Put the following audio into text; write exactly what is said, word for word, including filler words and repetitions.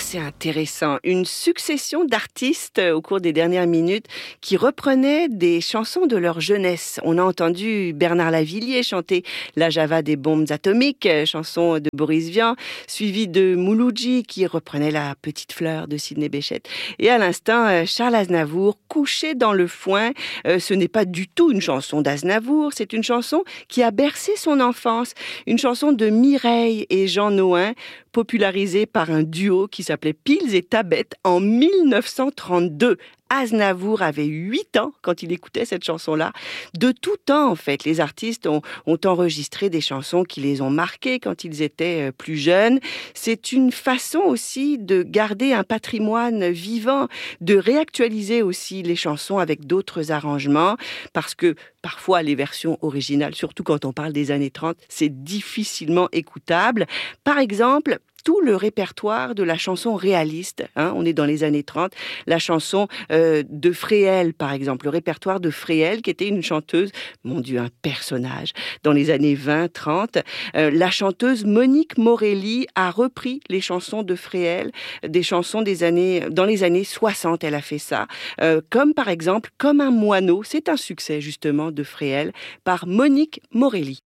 c'est intéressant. Une succession d'artistes euh, au cours des dernières minutes qui reprenaient des chansons de leur jeunesse. On a entendu Bernard Lavilliers chanter La Java des bombes atomiques, euh, chanson de Boris Vian, suivi de Mouloudji qui reprenait La petite fleur de Sidney Bechet. Et à l'instant, euh, Charles Aznavour, Couché dans le foin. Euh, ce n'est pas du tout une chanson d'Aznavour, c'est une chanson qui a bercé son enfance. Une chanson de Mireille et Jean Nohain, popularisée par un duo qui s'appelait Pils et Tabette en mille neuf cent trente-deux. Aznavour avait huit ans quand il écoutait cette chanson-là. De tout temps, en fait, les artistes ont, ont enregistré des chansons qui les ont marqués quand ils étaient euh, plus jeunes. C'est une façon aussi de garder un patrimoine vivant, de réactualiser aussi les chansons avec d'autres arrangements, parce que parfois les versions originales, surtout quand on parle des années trente, c'est difficilement écoutable. Par exemple, tout le répertoire de la chanson réaliste, hein, on est dans les années trente, la chanson euh, de Fréhel, par exemple, le répertoire de Fréhel, qui était une chanteuse, mon Dieu, un personnage, dans les années vingt trente. Euh, la chanteuse Monique Morelli a repris les chansons de Fréhel, des chansons des années, dans les années soixante, elle a fait ça, euh, comme par exemple Comme un moineau, c'est un succès justement de Fréhel, par Monique Morelli.